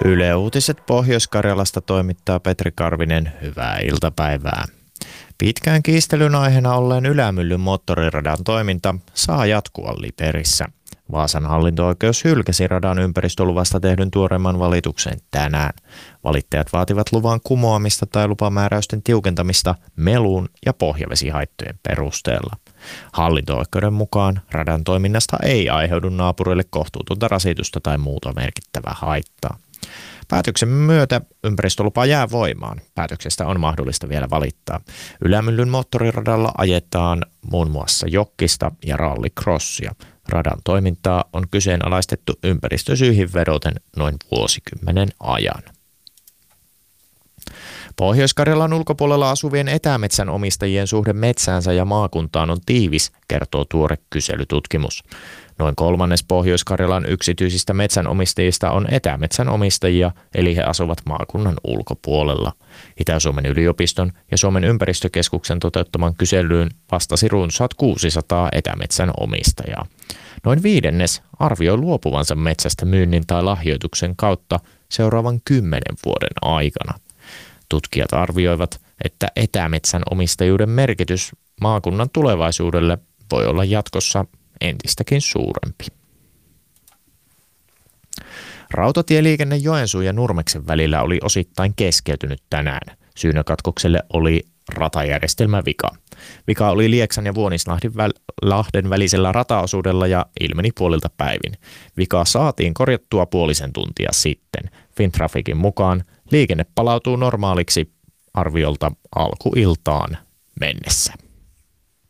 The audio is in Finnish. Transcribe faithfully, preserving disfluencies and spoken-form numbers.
Yle Uutiset Pohjois-Karjalasta toimittaa Petri Karvinen. Hyvää iltapäivää. Pitkään kiistelyn aiheena olleen Ylämyllyn moottoriradan toiminta saa jatkua Liperissä. Vaasan hallinto-oikeus hylkäsi radan ympäristöluvasta tehdyn tuoreimman valituksen tänään. Valittajat vaativat luvan kumoamista tai lupamääräysten tiukentamista melun ja pohjavesihaittojen perusteella. Hallinto-oikeuden mukaan radan toiminnasta ei aiheudu naapurille kohtuutonta rasitusta tai muuta merkittävää haittaa. Päätöksen myötä ympäristölupa jää voimaan. Päätöksestä on mahdollista vielä valittaa. Ylämyllyn moottoriradalla ajetaan muun muassa jokkista ja rallycrossia. Radan toimintaa on kyseenalaistettu ympäristösyihin vedoten noin vuosikymmenen ajan. Pohjois-Karjalan ulkopuolella asuvien etämetsänomistajien suhde metsäänsä ja maakuntaan on tiivis, kertoo tuore kyselytutkimus. Noin kolmannes Pohjois-Karjalan yksityisistä metsänomistajista on etämetsänomistajia, eli he asuvat maakunnan ulkopuolella. Itä-Suomen yliopiston ja Suomen ympäristökeskuksen toteuttaman kyselyyn vastasi runsaat kuusisataa etämetsänomistajaa. Noin viidennes arvioi luopuvansa metsästä myynnin tai lahjoituksen kautta seuraavan kymmenen vuoden aikana. Tutkijat arvioivat, että etämetsän omistajuuden merkitys maakunnan tulevaisuudelle voi olla jatkossa entistäkin suurempi. Rautatieliikenne Joensuun ja Nurmeksen välillä oli osittain keskeytynyt tänään. Syynä katkokselle oli ratajärjestelmän vika. Vika oli Lieksan ja Vuonislahden välisellä rataosuudella ja ilmeni puolilta päivin. Vika saatiin korjattua puolisen tuntia sitten. Fintraficin mukaan liikenne palautuu normaaliksi arviolta alkuiltaan mennessä.